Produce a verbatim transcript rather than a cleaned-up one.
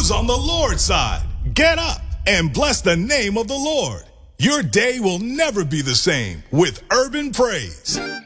who's on the Lord's side? Get up and bless the name of the Lord. Your day will never be the same with Urban Praise.